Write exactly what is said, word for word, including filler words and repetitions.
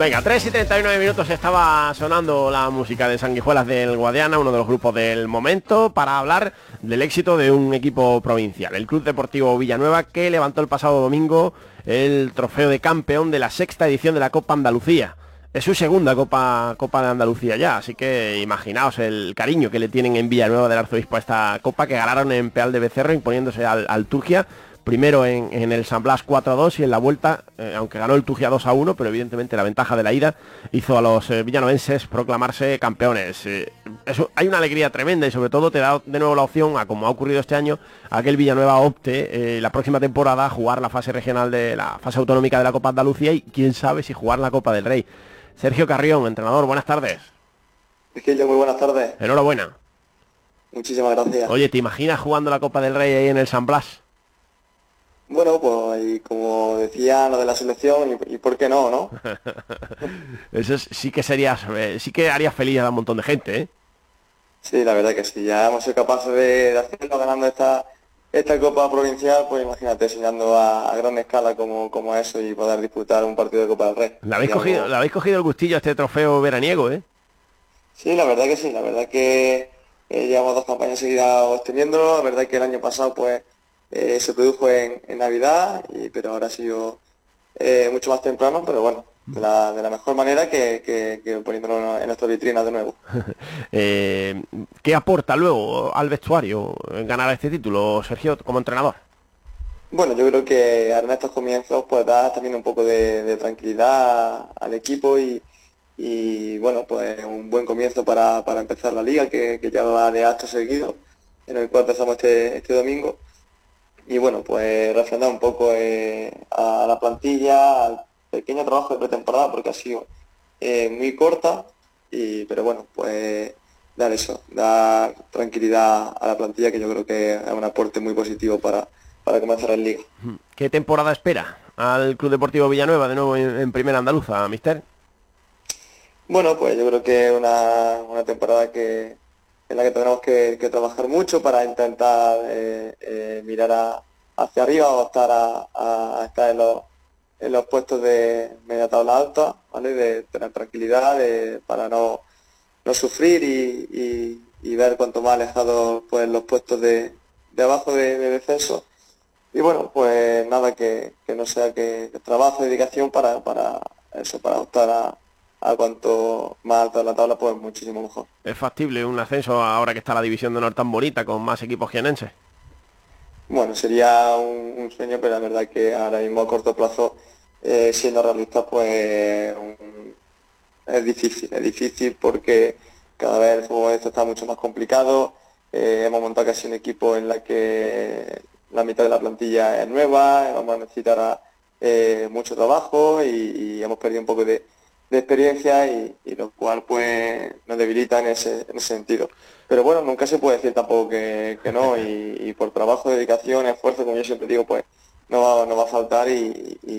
Venga, tres y treinta y nueve minutos estaba sonando la música de Sanguijuelas del Guadiana, uno de los grupos del momento, para hablar del éxito de un equipo provincial, el Club Deportivo Villanueva, que levantó el pasado domingo el trofeo de campeón de la sexta edición de la Copa Andalucía. Es su segunda Copa, Copa de Andalucía ya, así que imaginaos el cariño que le tienen en Villanueva del Arzobispo a esta Copa, que ganaron en Peal de Becerro, imponiéndose al, al Turgia, primero en, en el San Blas cuatro a dos y en la vuelta, eh, aunque ganó el Turgia dos a uno, pero evidentemente la ventaja de la ida hizo a los eh, villanovenses proclamarse campeones. Eh, eso, hay una alegría tremenda y sobre todo te da de nuevo la opción, a como ha ocurrido este año, a que el Villanueva opte eh, la próxima temporada a jugar la fase regional de la fase autonómica de la Copa Andalucía y quién sabe si jugar la Copa del Rey. Sergio Carrión, entrenador, buenas tardes. Virgilio, muy buenas tardes. Enhorabuena. Muchísimas gracias. Oye, ¿te imaginas jugando la Copa del Rey ahí en el San Blas? Bueno, pues y como decía lo de la selección, y, y por qué no, ¿no? Eso es, sí que serías, eh, sí que harías feliz a un montón de gente, ¿eh? Sí, la verdad que sí. Ya hemos sido capaces de, de hacerlo ganando esta esta Copa Provincial, pues imagínate, enseñando a, a gran escala como, como eso y poder disputar un partido de Copa del Rey. Le habéis, cogido, le habéis cogido el gustillo a este trofeo veraniego, ¿eh? Sí, la verdad que sí. La verdad que eh, llevamos dos campañas seguidas obteniéndolo. La verdad que el año pasado, pues, eh, se produjo en, en Navidad, y, pero ahora ha sido eh, mucho más temprano, pero bueno, de la, de la mejor manera que, que, que poniéndolo en nuestra vitrina de nuevo. eh, ¿Qué aporta luego al vestuario ganar este título, Sergio, como entrenador? Bueno, yo creo que en estos comienzos pues da también un poco de, de tranquilidad al equipo y, y bueno, pues un buen comienzo para, para empezar la liga, que, que ya va de acto seguido, en el cual empezamos este, este domingo. Y bueno, pues refrendar un poco eh, a la plantilla, al pequeño trabajo de pretemporada, porque ha sido eh, muy corta, y, pero bueno, pues dar eso, dar tranquilidad a la plantilla, que yo creo que es un aporte muy positivo para, para comenzar en liga. ¿Qué temporada espera al Club Deportivo Villanueva de nuevo en, en Primera Andaluza, mister? Bueno, pues yo creo que es una, una temporada que en la que tendremos que, que trabajar mucho para intentar eh, eh, mirar a, hacia arriba o estar a, a, a estar en los, en los puestos de media tabla alta, ¿vale? De tener tranquilidad, de, para no, no sufrir y, y, y ver cuanto más alejados pues los puestos de, de abajo de, de descenso. Y bueno, pues nada, que, que no sea que, que trabajo y dedicación para, para eso, para optar a a cuanto más alta de la tabla, pues muchísimo mejor. ¿Es factible un ascenso ahora que está la división de honor tan bonita, con más equipos jienenses? Bueno, sería un, un sueño, pero la verdad que ahora mismo a corto plazo, eh, siendo realista, pues un, es difícil, es difícil porque cada vez el fútbol esto está mucho más complicado. Eh, hemos montado casi un equipo en la que la mitad de la plantilla es nueva, vamos a necesitar eh, mucho trabajo y, y hemos perdido un poco de de experiencia y, y lo cual pues nos debilita en ese, en ese sentido. Pero bueno, nunca se puede decir tampoco que, que no y, y por trabajo, dedicación, esfuerzo, como yo siempre digo, pues no va, no va a faltar y, y